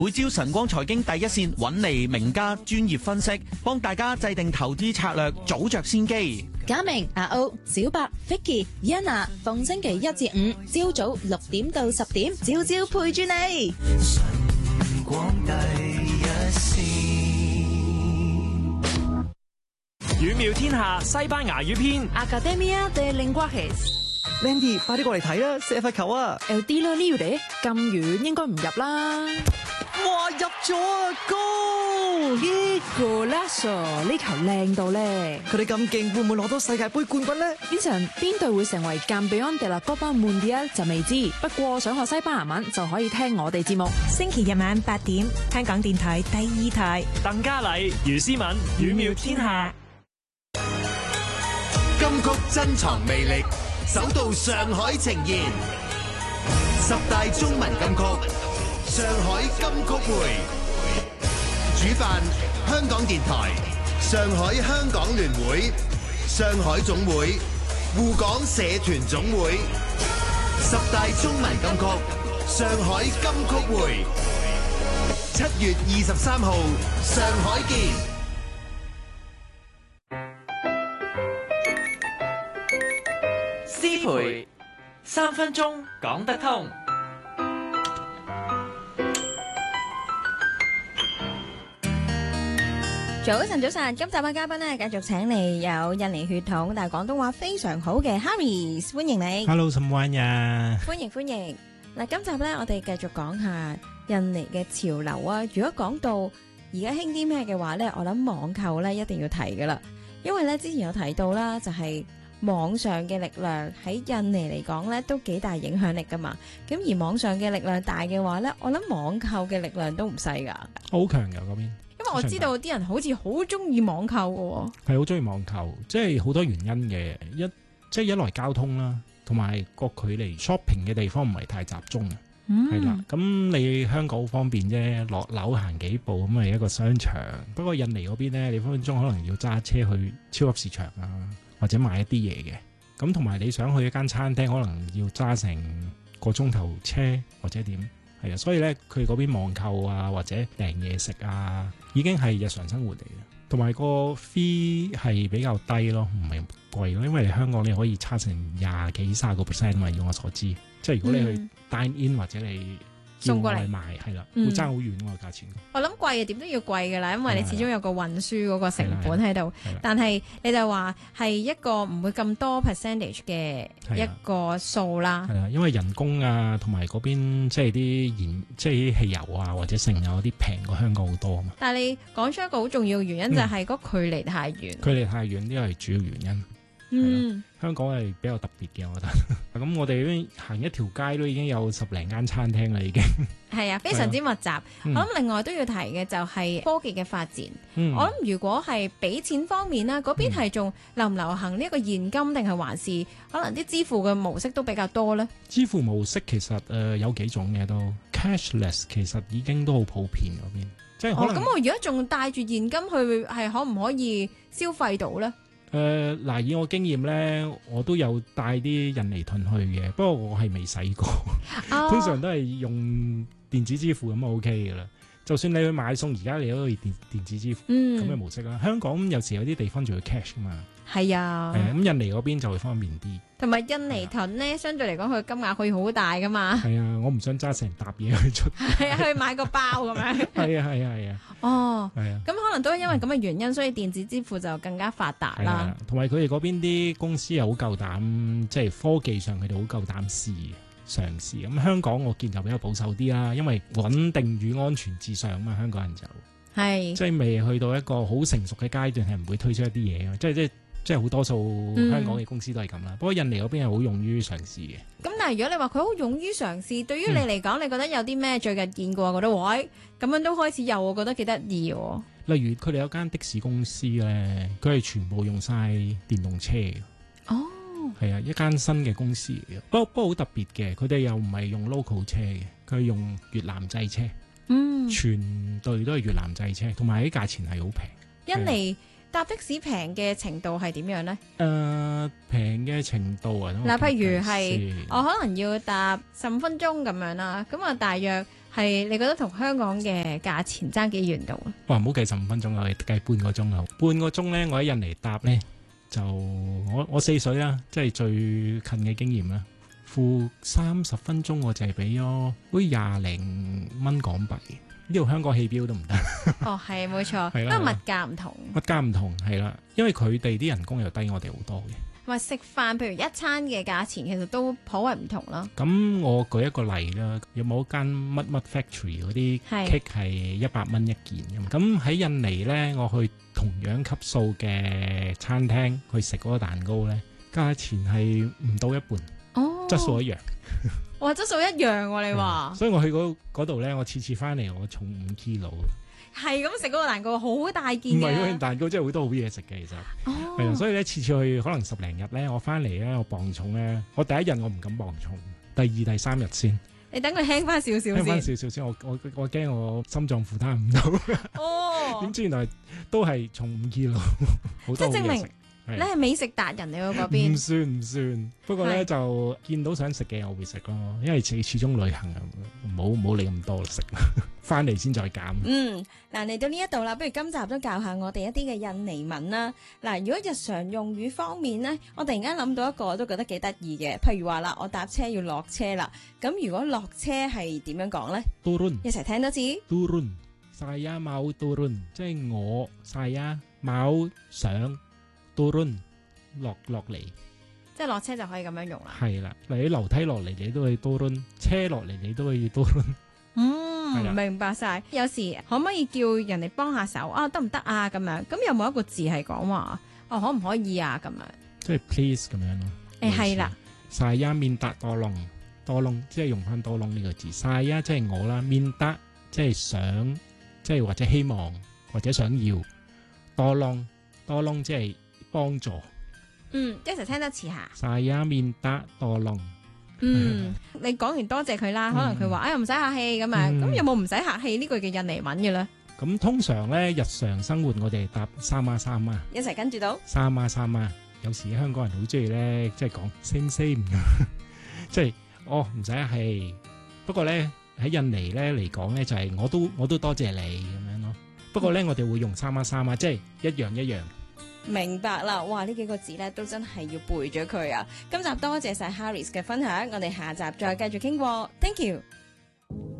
每朝晨光財經第一線揾嚟名家專業分析，幫大家制定投資策略，早着先機。 嘉明、阿歐、小白、Vicky、Yana， 逢星期一至五朝早6點到10點，朝朝陪住你。晨光第一線， 語妙天下西班牙語篇 Academia de Lenguajes。Landy， 快啲過嚟睇啦，射罰球啊 ！El tiro libre 咁遠應該唔入啦。 哇，入咗啊 ！Golazo， 呢球靚到咧！ 佢哋咁勁，會唔會攞到世界盃冠軍呢？ 呢場邊隊會成為 Campeón de la Copa Mundial 就未知，不過想學西班牙文就可以聽我哋節目。 星期日晚8點，香港電台第2台， 鄧嘉麗、余思敏，語妙天下。 金曲珍藏魅力，首到上海呈現10大中文金曲，上海金曲會。主辦香港電台、上海香港聯會、上海總會、滬港社團總會。10大中文金曲，上海金曲會。7月23號，上海見。 師培3分鐘講得通。 早晨，早晨，今集嘅嘉賓呢，繼續請嚟有印尼血統但係廣東話非常好嘅 Harris， 歡迎你。 Hello， Semuanya。 歡迎歡迎。嗱，今集呢，我哋繼續講下印尼嘅潮流啊。如果講到而家興啲咩嘅話呢，我諗網購呢一定要提噶啦，因為呢之前有提到啦，就係網上嘅力量喺印尼嚟講呢都幾大影響力噶嘛。咁而網上嘅力量大嘅話呢，我諗網購嘅力量都唔細噶。 好強噶嗰邊。 因為我知道啲人好似好中意網購嘅， 係好中意網購，即係好多原因嘅。即係一來交通啦，同埋個距離 shopping 嘅地方唔係太集中啊。係啦，咁你香港好方便啫，落樓行幾步咁係一個商場。不過印尼嗰邊呢，你分分鐘可能要揸車去超級市場啊，或者買一啲嘢嘅。咁同埋你想去一間餐廳，可能要揸成個鐘頭車或者點。係啊，所以咧，佢嗰邊網購啊，或者訂嘢食啊，已經係日常生活嚟嘅。同埋個 fee 係比較低咯，唔係貴咯。因為香港你可以差成20幾30%嘛，以我所知。即係如果你去 dine in 或者你送過嚟賣，係啦，會爭好遠個價錢。 我諗貴嘅點都要貴噶啦，因為你始終有個運輸嗰個成本喺度。但係你就話係一個唔會咁多 percentage 嘅一個數啦。 係啦，因為人工啊，同埋嗰邊即係啲即係汽油啊，或者成有啲平過香港好多啊嘛。 但係你講出一個好重要嘅原因，就係嗰距離太遠。 距離太遠呢個係主要原因。香港係比較特別嘅，我覺得。咁我哋呢邊行一條街都已經有10零間餐廳啦，已經。 係啊，非常之密集。我諗另外都要提嘅就係科技嘅發展。我諗如果係俾錢方面啦，嗰邊係仲流唔流行呢一個現金，定係還是可能啲支付嘅模式都比較多呢？ 支付模式其實有幾種嘅都 cashless， 其實已經都好普遍嗰邊。即係可能。咁我如果仲帶住現金去，係可唔可以消費到呢？ 嗱，以我經驗咧，我都有帶啲印尼盾去嘅，不過我係未使過，通常都係用電子支付咁就 OK 噶啦。就算你去買餸，而家你都可以電子支付咁嘅模式啦。香港有時有啲地方仲要 cash 噶嘛。係啊。咁印尼嗰邊就會方便啲。同埋印尼盾咧，相對嚟講佢金額可以好大噶嘛。係啊，我唔想揸成沓嘢去出。係啊，去買個包咁樣。係啊，係啊，係啊。哦。係啊。咁可能都係因為咁嘅原因，所以電子支付就更加發達啦。同埋佢哋嗰邊啲公司又好夠膽，即係科技上佢哋好夠膽嘗試。咁香港我見就比較保守啲啦，因為穩定與安全至上啊嘛，香港人就係即係未去到一個好成熟嘅階段，係唔會推出一啲嘢嘅，即係好多數香港嘅公司都係咁啦。不過印尼嗰邊係好勇於嘗試嘅。咁但係如果你話佢好勇於嘗試，對於你嚟講，你覺得有啲咩最近見過？覺得喂咁樣都開始有，我覺得幾得意喎。例如佢哋有間的士公司咧，佢係全部用晒電動車嘅。哦。係啊，一間新嘅公司嚟嘅，不過好特別嘅，佢哋又唔係用 local 車嘅，佢係用越南製車，全隊都係越南製車，同埋啲價錢係好平。印尼搭的士平嘅程度係點樣呢？平嘅程度啊，嗱，譬如係我可能要搭15分鐘咁樣啦，咁啊大約係你覺得同香港嘅價錢爭幾遠度啊？ 哇，唔好計15分鐘啊，計半個鐘啊！半個鐘咧，我喺印尼搭咧，就我4水啦，即係最近嘅經驗啦。付30分鐘我就係俾咗好似20零蚊港幣，呢度香港起標都唔得。 哦，係冇錯， 係啦因為物價唔同。 物價唔同係啦，因為佢哋啲人工又低我哋好多嘅。 同埋食飯，譬如一餐嘅價錢，其實都頗為唔同啦。 咁我舉一個例啦，有冇間乜乜 factory 嗰啲 cake 係100蚊一件嘅嘛？咁喺印尼咧，我去同樣級數嘅餐廳去食嗰個蛋糕咧，價錢係唔到一半。 哦， 質素一樣。 哇，質素一樣喎，你話？ 所以我去嗰度咧，我次次翻嚟我重5 kilo。 係咁食嗰個蛋糕，好大件嘅。 唔係嗰件蛋糕，真係好多好嘢食嘅，其實。 哦。 係啊，所以咧次次去可能10零日咧，我翻嚟咧我磅重咧，我第一日我唔敢磅重，第2、第3日先。 你等佢輕翻少少先。 輕翻少少先，我驚我心臟負擔唔到。 哦。 點知原來都係重5 kilo，好多好嘢食。 你係美食達人嚟喎嗰邊？ 唔算，不過咧就見到想食嘅我會食咯，因為始終旅行啊，唔好理咁多食，翻嚟先再減。 嗱嚟到呢一度啦，不如今集都教下我哋一啲嘅印尼文啦。嗱，如果日常用語方面呢，我突然間諗到一個我都覺得幾得意嘅，譬如話啦，我搭車要落車啦，咁如果落車係點樣講呢？ turun， 一齊聽多次。 turun，saya mau turun， 即係我 saya mau 上。turun 落嚟， 即係落車就可以咁樣用啦。 係啦，你樓梯落嚟你都可以 turun， 車落嚟你都可以 turun。 明白晒。有時可唔可以叫人哋幫下手啊？得唔得啊？咁樣，咁有冇一個字係講話可唔可以啊？咁樣， 即係 please 咁樣咯。 係啦。 saya minta tolong，即係用翻 tolong 呢個字。saya 即係我啦 ，minta 即係想，即係或者希望或者想要。tolong 即係幫助， 一齊聽得詞下。 saya minta tolong。 你講完多謝佢啦，可能佢話哎呀唔使客氣咁樣，咁有冇唔使客氣呢句嘅印尼文嘅咧？ 咁通常咧日常生活我哋答sama， 一齊跟住到 sama。有時香港人好中意咧，即係講 same 咁，即係唔使客氣。不過咧喺印尼咧嚟講咧就係我都多謝你咁樣咯。不過咧我哋會用sama，即係一樣。 明白啦，哇！呢幾個字咧都真係要背咗佢啊！今集多謝晒 Harris 嘅分享，我哋下集再繼續傾過。Thank you。